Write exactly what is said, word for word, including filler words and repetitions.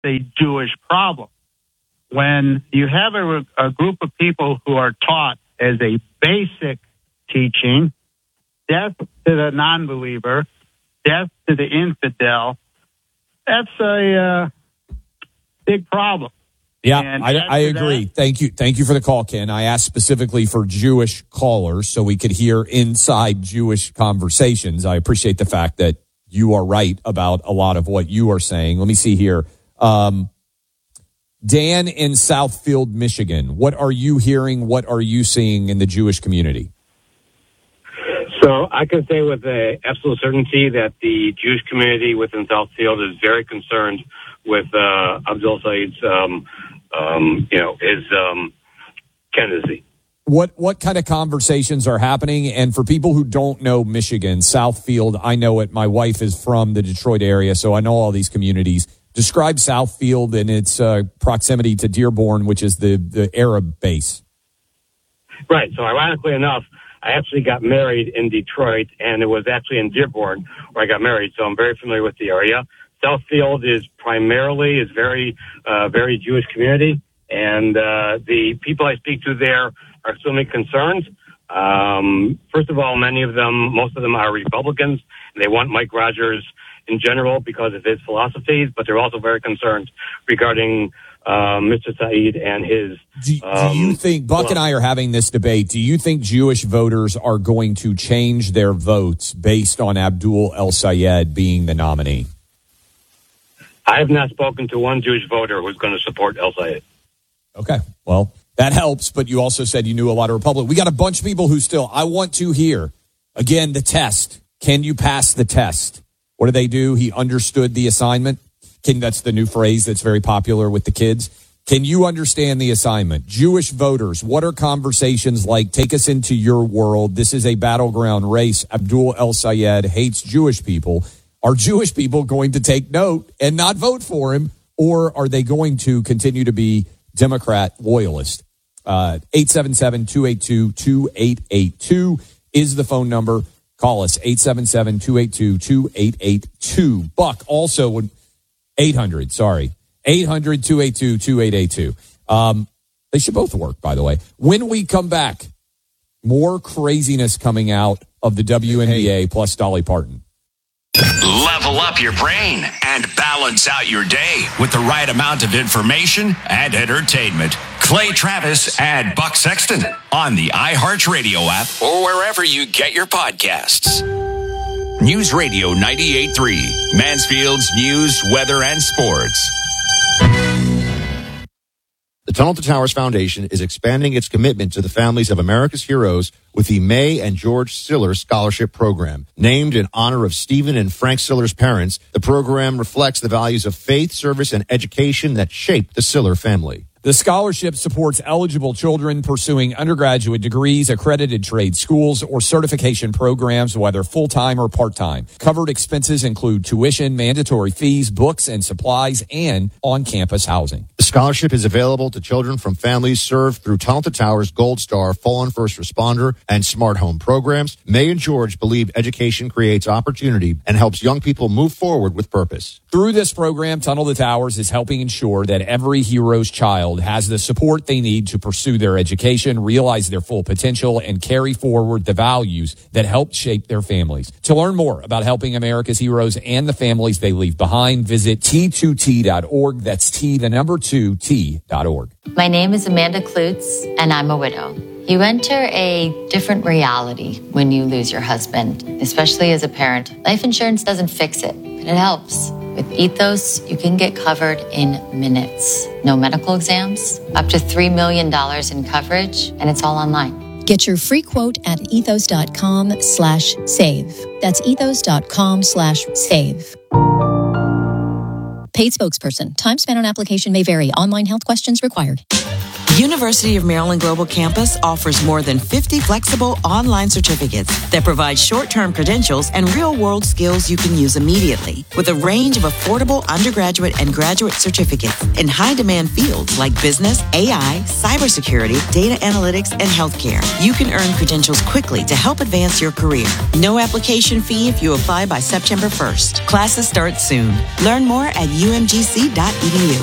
a Jewish problem. When you have a, a group of people who are taught as a basic teaching, death to the non-believer, death to the infidel, that's a uh, big problem. Yeah, I, I agree. That, Thank you. Thank you for the call, Ken. I asked specifically for Jewish callers so we could hear inside Jewish conversations. I appreciate the fact that you are right about a lot of what you are saying. Let me see here. Um, Dan in Southfield, Michigan. What are you hearing? What are you seeing in the Jewish community? So I can say with uh, absolute certainty that the Jewish community within Southfield is very concerned with uh, Abdul Saeed's, um, um, you know, his um, candidacy. What what kind of conversations are happening? And for people who don't know Michigan, Southfield, I know it. My wife is from the Detroit area, so I know all these communities. Describe Southfield and its uh, proximity to Dearborn, which is the, the Arab base. Right. So ironically enough, I actually got married in Detroit, and it was actually in Dearborn where I got married. So I'm very familiar with the area. Southfield is primarily is very, uh, very Jewish community, and uh, the people I speak to there are extremely concerned. Um, first of all, many of them, most of them are Republicans, and they want Mike Rogers in general because of his philosophies, but they're also very concerned regarding uh, Mister Saeed and his... Do, um, do you think, Buck well, and I are having this debate, do you think Jewish voters are going to change their votes based on Abdul El-Sayed being the nominee? I have not spoken to one Jewish voter who's going to support El-Sayed. Okay, well, that helps, but you also said you knew a lot of Republicans. We got a bunch of people who still, I want to hear, again, the test. Can you pass the test? What do they do? He understood the assignment. Can, that's the new phrase that's very popular with the kids. Can you understand the assignment? Jewish voters, what are conversations like? Take us into your world. This is a battleground race. Abdul El-Sayed hates Jewish people. Are Jewish people going to take note and not vote for him, or are they going to continue to be Democrat loyalist? Uh, eight seven seven, two eight two, two eight eight two is the phone number. Call us, eight seven seven, two eight two, two eight eight two. Buck, also, eight hundred, sorry, eight hundred, two eight two, two eight eight two. Um, they should both work, by the way. When we come back, more craziness coming out of the W N B A plus Dolly Parton. Level up your brain and balance out your day with the right amount of information and entertainment. Clay Travis and Buck Sexton on the iHeartRadio app or wherever you get your podcasts. News Radio ninety-eight point three, Mansfield's news, weather, and sports. The Tunnel to Towers Foundation is expanding its commitment to the families of America's heroes with the May and George Siller Scholarship Program. Named in honor of Stephen and Frank Siller's parents, the program reflects the values of faith, service, and education that shaped the Siller family. The scholarship supports eligible children pursuing undergraduate degrees, accredited trade schools, or certification programs, whether full-time or part-time. Covered expenses include tuition, mandatory fees, books and supplies, and on-campus housing. The scholarship is available to children from families served through Tunnel to Towers Gold Star, Fallen First Responder, and Smart Home programs. May and George believe education creates opportunity and helps young people move forward with purpose. Through this program, Tunnel to Towers is helping ensure that every hero's child has the support they need to pursue their education, realize their full potential, and carry forward the values that helped shape their families. To learn more about helping America's heroes and the families they leave behind, visit T two T dot org. That's T, the number two, T dot org. My name is Amanda Klutz, and I'm a widow. You enter a different reality when you lose your husband, especially as a parent. Life insurance doesn't fix it, but it helps. With Ethos, you can get covered in minutes. No medical exams, up to three million dollars in coverage, and it's all online. Get your free quote at ethos.com slash save. That's ethos.com slash save. Paid spokesperson. Time spent on application may vary. Online health questions required. University of Maryland Global Campus offers more than fifty flexible online certificates that provide short-term credentials and real-world skills you can use immediately, with a range of affordable undergraduate and graduate certificates in high-demand fields like business, A I, cybersecurity, data analytics, and healthcare. You can earn credentials quickly to help advance your career. No application fee if you apply by September first. Classes start soon. Learn more at u m g c dot e d u.